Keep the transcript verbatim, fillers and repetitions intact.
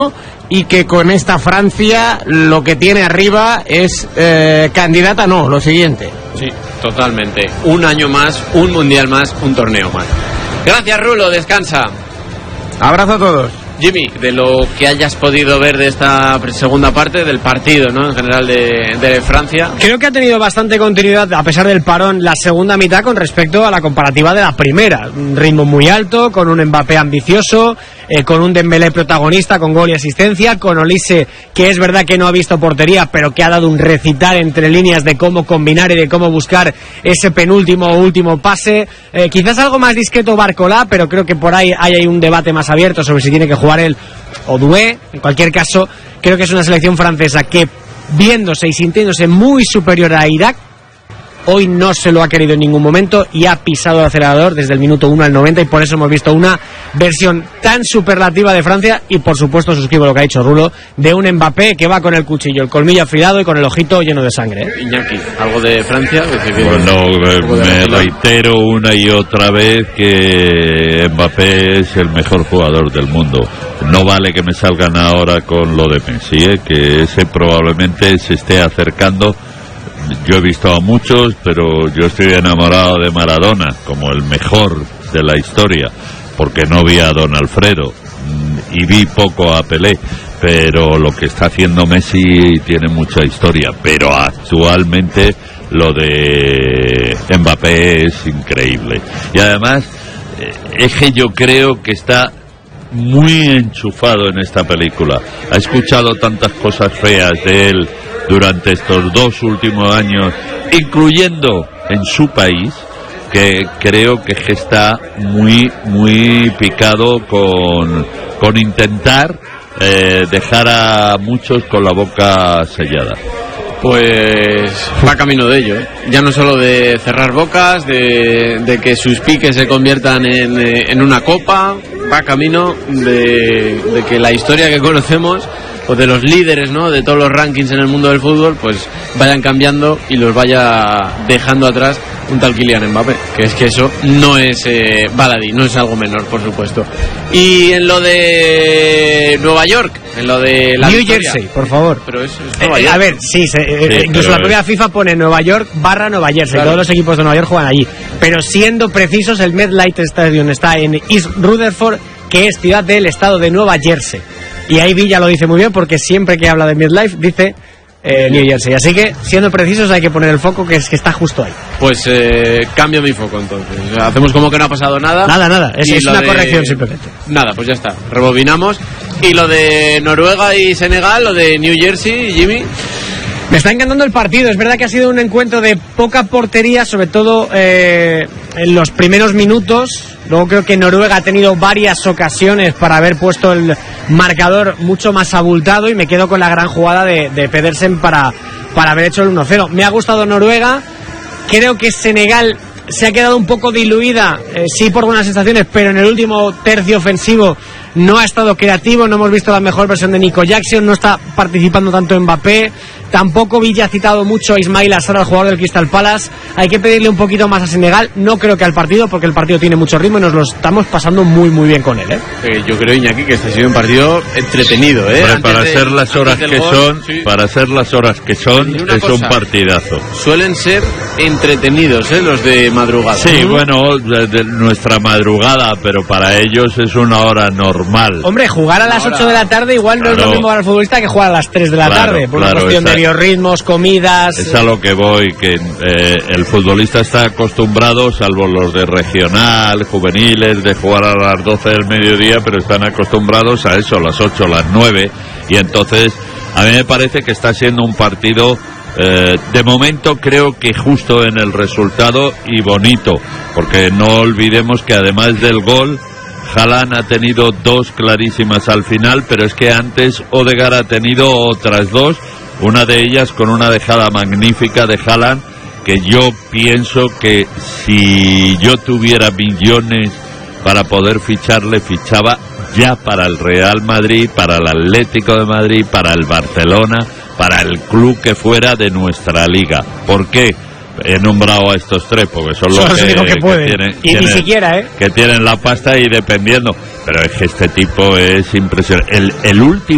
y que con esta Francia lo que tiene arriba es eh, candidata, no, lo siguiente. Sí, totalmente. Un año más, un mundial más, un torneo más. Gracias, Rulo, descansa. Abrazo a todos. Jimmy, de lo que hayas podido ver de esta segunda parte del partido, ¿no?, en general de, de Francia. Creo que ha tenido bastante continuidad, a pesar del parón, la segunda mitad con respecto a la comparativa de la primera. Un ritmo muy alto, con un Mbappé ambicioso, eh, con un Dembélé protagonista, con gol y asistencia, con Olise, que es verdad que no ha visto portería, pero que ha dado un recital entre líneas de cómo combinar y de cómo buscar ese penúltimo o último pase. Eh, quizás algo más discreto Barcola, pero creo que por ahí hay un debate más abierto sobre si tiene que jugar él o Doué. En cualquier caso, creo que es una selección francesa que, viéndose y sintiéndose muy superior a Irak, hoy no se lo ha querido en ningún momento y ha pisado el acelerador desde el minuto uno al noventa, y por eso hemos visto una versión tan superlativa de Francia. Y por supuesto suscribo lo que ha dicho Rulo, de un Mbappé que va con el cuchillo, el colmillo afilado y con el ojito lleno de sangre, ¿eh? Iñaki, ¿algo de Francia? Bueno, me reitero una y otra vez que Mbappé es el mejor jugador del mundo. No vale que me salgan ahora con lo de Messi, ¿eh? Que ese probablemente se esté acercando. Yo he visto a muchos, pero yo estoy enamorado de Maradona como el mejor de la historia, porque no vi a Don Alfredo y vi poco a Pelé, pero lo que está haciendo Messi tiene mucha historia. Pero actualmente lo de Mbappé es increíble, y además es que yo creo que está muy enchufado en esta película. Ha escuchado tantas cosas feas de él durante estos dos últimos años, incluyendo en su país, que creo que está muy muy picado con, con intentar eh, dejar a muchos con la boca sellada. Pues va camino de ello, ¿eh? Ya no solo de cerrar bocas, de, de que sus piques se conviertan en, en una copa, va camino de, de que la historia que conocemos, o de los líderes, ¿no?, de todos los rankings en el mundo del fútbol, pues vayan cambiando y los vaya dejando atrás un tal Kylian Mbappé, que es que eso no es eh, baladí, no es algo menor, por supuesto. Y en lo de Nueva York, en lo de la New victoria, Jersey, por favor. Pero es, es Nueva eh, York. A ver, sí, se, eh, sí incluso la propia FIFA pone Nueva York barra Nueva Jersey, claro. Todos los equipos de Nueva York juegan allí, pero siendo precisos, el MetLife Stadium está en East Rutherford, que es ciudad del estado de Nueva Jersey. Y ahí Villa lo dice muy bien, porque siempre que habla de MetLife dice eh, New Jersey. Así que, siendo precisos, hay que poner el foco, que es que está justo ahí. Pues eh, cambio mi foco entonces. O sea, hacemos como que no ha pasado nada. Nada, nada. Es, es una de... corrección simplemente. Nada, pues ya está. Rebobinamos. Y lo de Noruega y Senegal, lo de New Jersey, Jimmy. Me está encantando el partido. Es verdad que ha sido un encuentro de poca portería, sobre todo eh, en los primeros minutos. Luego creo que Noruega ha tenido varias ocasiones para haber puesto el marcador mucho más abultado, y me quedo con la gran jugada de, de Pedersen para, para haber hecho el uno cero. Me ha gustado Noruega. Creo que Senegal se ha quedado un poco diluida, eh, sí por buenas sensaciones, pero en el último tercio ofensivo no ha estado creativo. No hemos visto la mejor versión de Nico Jackson, no está participando tanto Mbappé. Tampoco Villa ha citado mucho a Ismail Assar, al jugador del Crystal Palace. Hay que pedirle un poquito más a Senegal. No creo que al partido, porque el partido tiene mucho ritmo y nos lo estamos pasando muy muy bien con él, ¿eh? Eh, yo creo, Iñaki, que este ha sido un partido entretenido, ¿eh? Bueno, para de, ser las horas que gol, son, sí. para ser las horas que son, es cosa, un partidazo. Suelen ser entretenidos, ¿eh?, los de madrugada. Sí, ¿Mm? bueno, de, de nuestra madrugada, pero para ellos es una hora normal. Hombre, jugar a las ocho de la tarde igual claro. no es lo mismo para el futbolista que jugar a las tres de la claro, tarde, por claro, una cuestión esa, de biorritmos, comidas. Es a lo que voy, que eh, el futbolista está acostumbrado, salvo los de regional, juveniles, de jugar a las doce del mediodía, pero están acostumbrados a eso, las ocho, las nueve, y entonces a mí me parece que está siendo un partido eh, de momento creo que justo en el resultado y bonito, porque no olvidemos que además del gol, Haaland ha tenido dos clarísimas al final, pero es que antes Odegaard ha tenido otras dos, una de ellas con una dejada magnífica de Haaland, que yo pienso que si yo tuviera millones para poder ficharle, fichaba ya para el Real Madrid, para el Atlético de Madrid, para el Barcelona, para el club que fuera de nuestra liga. ¿Por qué? He nombrado a estos tres porque son, son los que, que, que tienen, y tienen, ni siquiera, ¿eh? que tienen la pasta y dependiendo. Pero es que este tipo es impresionante. El, el último